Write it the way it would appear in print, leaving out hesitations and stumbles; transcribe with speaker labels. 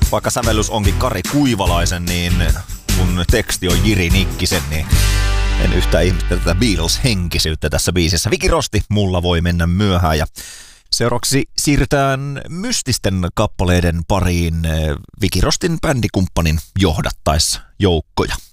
Speaker 1: Vaikka sävellys onkin Kari Kuivalaisen, niin kun teksti on Jiri Nikkisen, niin en yhtään ihmettele tätä Beatles-henkisyyttä tässä biisissä. Viki Rosti, Mulla voi mennä myöhään. Ja seuraavaksi siirrytään mystisten kappaleiden pariin Viki Rostin bändikumppanin johdattaessa joukkoja.